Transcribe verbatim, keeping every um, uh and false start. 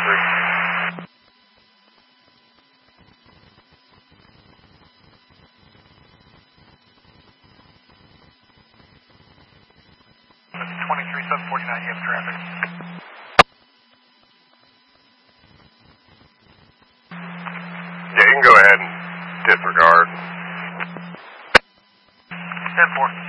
three. twenty-three seven forty-nine, you have traffic. Yeah, you can go ahead and disregard. ten four.